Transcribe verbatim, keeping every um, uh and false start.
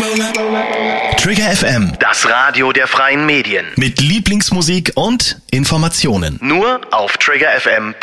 Trigger F M, Das Radio der freien Medien. mit Lieblingsmusik und Informationen. Nur auf trigger f m